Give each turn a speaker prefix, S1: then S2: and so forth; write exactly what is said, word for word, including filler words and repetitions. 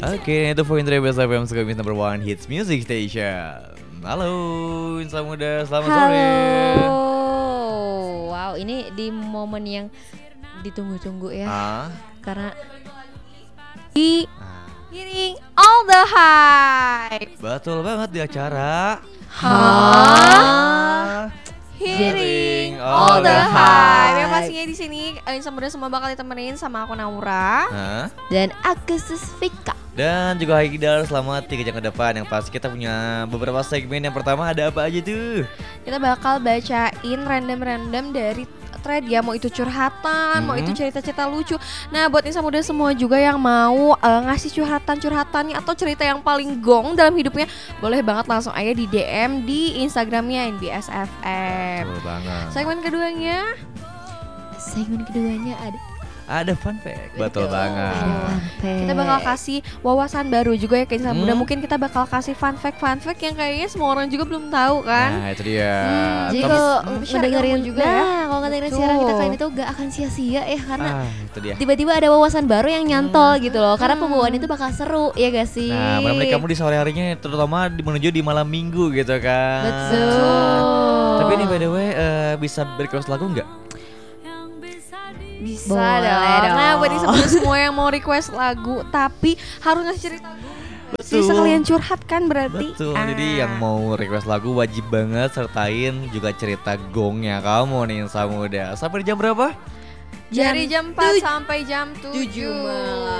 S1: Oke, itu Poin Rebel F M Sukabumi number one hits music station. Halo insan muda, selamat
S2: Halo.
S1: sore.
S2: Wow, ini di momen yang ditunggu-tunggu ya.
S1: Ah,
S2: Karena di
S1: ah,
S3: Hearing all the hype.
S1: betul banget di acara
S2: Hah?
S3: Hearing
S1: all
S3: all the
S1: the
S3: hype. Yang
S2: hype.
S3: pastinya di sini Insan Muda semua bakal ditemenin sama aku Naura.
S1: Hah?
S2: dan Agustus Vika.
S1: Dan juga Haikidar selama tiga jam ke depan. Yang pasti kita punya beberapa segmen. Yang pertama ada apa aja tuh?
S3: Kita bakal bacain random-random dari thread ya, mau itu curhatan, mau
S1: Mhm.
S3: itu cerita-cerita lucu. Nah, buat Insan Muda semua juga yang mau eh, ngasih curhatan-curhatannya atau cerita yang paling gong dalam hidupnya, boleh banget langsung aja di D M di Instagramnya N B S F M.
S1: Betul banget.
S3: Segmen keduanya
S2: Segmen keduanya ada
S1: Ada fun fact. Betul banget.
S3: kita bakal kasih wawasan baru juga ya ke Insan Muda.
S1: Hmm.
S3: Mungkin kita bakal kasih fun fact fun fact yang kayaknya semua orang juga belum tahu kan.
S1: Nah itu dia.
S3: Hmm,
S2: Jadi
S1: Tapi-
S2: kalau
S3: mm, share
S2: ngedengerin
S3: ilmu juga
S2: nah,
S3: ya.
S2: kalau ngedengerin
S3: Betul.
S2: siaran kita kali ini tuh gak akan sia-sia ya karena
S1: ah, itu dia.
S2: tiba-tiba ada wawasan baru yang nyantol gitu loh. Karena pembawaan itu bakal seru ya gak sih?
S1: Nah, menemani kamu di sore harinya, terutama di, menuju di malam minggu gitu kan.
S2: Betul.
S1: Tapi ini by the way, eh, bisa request lagu nggak?
S3: Bisa
S2: Boleh
S3: dong.
S2: dong.
S3: Nah, buat Insan Muda semua yang mau request lagu tapi harus ngasih cerita dulu. Jadi
S1: Betul.
S3: sekalian curhat kan berarti.
S1: Betul.
S3: Ah.
S1: Jadi yang mau request lagu wajib banget sertain juga cerita gongnya kamu nih Insan Muda. Sampai di jam berapa?
S3: dari jam empat
S2: tuj-
S3: sampai jam
S2: tujuh
S3: tujuh
S2: malam.